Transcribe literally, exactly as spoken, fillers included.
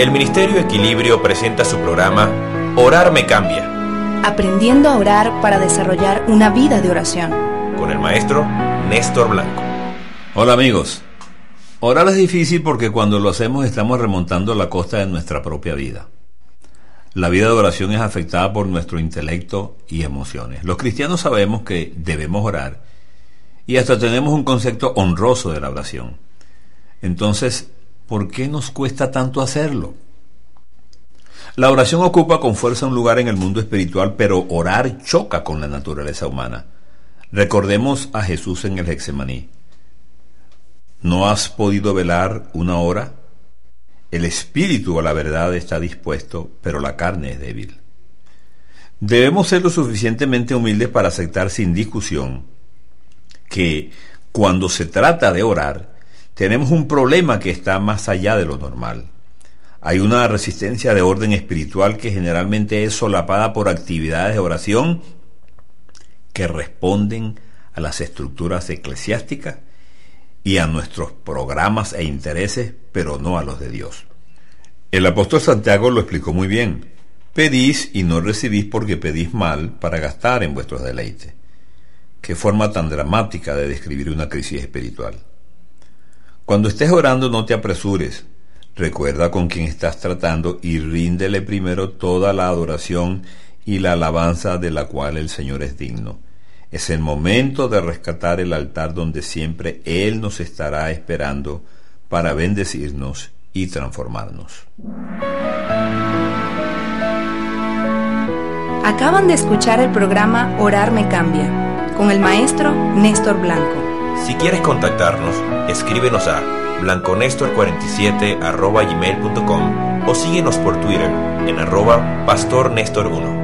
El Ministerio Equilibrio presenta su programa Orar me cambia. Aprendiendo a orar para desarrollar una vida de oración. Con el maestro Néstor Blanco. Hola amigos. Orar es difícil porque cuando lo hacemos estamos remontando la costa de nuestra propia vida. La vida de oración es afectada por nuestro intelecto y emociones. Los cristianos sabemos que debemos orar y hasta tenemos un concepto honroso de la oración. Entonces, ¿por qué nos cuesta tanto hacerlo? La oración ocupa con fuerza un lugar en el mundo espiritual, pero orar choca con la naturaleza humana. Recordemos a Jesús en el Getsemaní. ¿No has podido velar una hora? El espíritu a la verdad está dispuesto, pero la carne es débil. Debemos ser lo suficientemente humildes para aceptar sin discusión que cuando se trata de orar, tenemos un problema que está más allá de lo normal. Hay una resistencia de orden espiritual que generalmente es solapada por actividades de oración que responden a las estructuras eclesiásticas y a nuestros programas e intereses, pero no a los de Dios. El apóstol Santiago lo explicó muy bien. Pedís y no recibís porque pedís mal para gastar en vuestros deleites. Qué forma tan dramática de describir una crisis espiritual. Cuando estés orando no te apresures. Recuerda con quién estás tratando y ríndele primero toda la adoración y la alabanza de la cual el Señor es digno. Es el momento de rescatar el altar donde siempre Él nos estará esperando para bendecirnos y transformarnos. Acaban de escuchar el programa Orar me cambia, con el maestro Néstor Blanco. Si quieres contactarnos, escríbenos a blanconestor cuarenta y siete arroba gmail punto com o síguenos por Twitter en arroba pastor Néstor uno.